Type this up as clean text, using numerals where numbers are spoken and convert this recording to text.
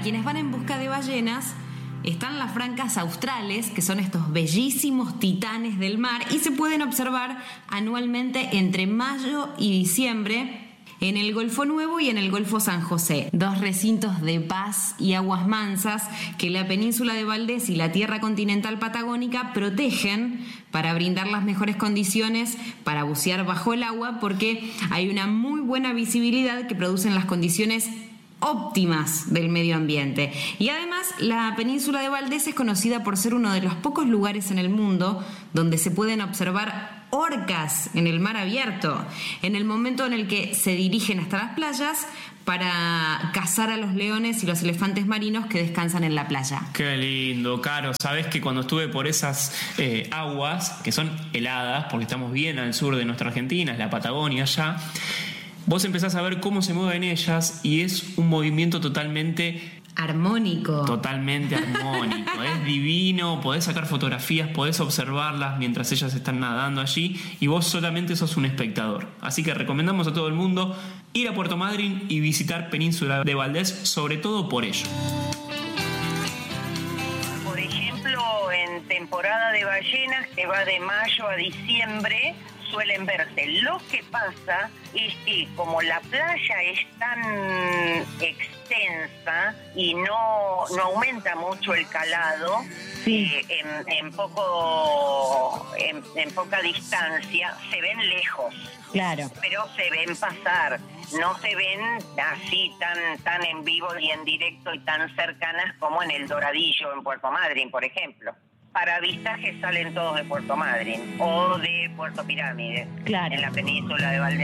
Para quienes van en busca de ballenas, están las francas australes, que son estos bellísimos titanes del mar, y se pueden observar anualmente entre mayo y diciembre en el Golfo Nuevo y en el Golfo San José, dos recintos de paz y aguas mansas que la península de Valdés y la tierra continental patagónica protegen para brindar las mejores condiciones para bucear bajo el agua, porque hay una muy buena visibilidad que producen las condiciones óptimas del medio ambiente. Y además, la península de Valdés es conocida por ser uno de los pocos lugares en el mundo donde se pueden observar orcas en el mar abierto, en el momento en el que se dirigen hasta las playas para cazar a los leones y los elefantes marinos que descansan en la playa. Qué lindo, Caro. Sabés que cuando estuve por esas aguas, que son heladas, porque estamos bien al sur de nuestra Argentina, es la Patagonia allá, vos empezás a ver cómo se mueven ellas y es un movimiento totalmente armónico. Totalmente armónico. Es divino, podés sacar fotografías, podés observarlas mientras ellas están nadando allí y vos solamente sos un espectador. Así que recomendamos a todo el mundo ir a Puerto Madryn y visitar Península de Valdés, sobre todo por ello. Por ejemplo, en temporada de ballenas, que va de mayo a diciembre, suelen verse. Lo que pasa es que como la playa es tan extensa y no aumenta mucho el calado, sí. en poca distancia se ven lejos. Claro. Pero se ven pasar, no se ven así tan en vivo y en directo y tan cercanas como en el Doradillo en Puerto Madryn, por ejemplo. Para avistaje salen todos de Puerto Madryn o de Puerto Pirámide, claro, en la península de Valdés.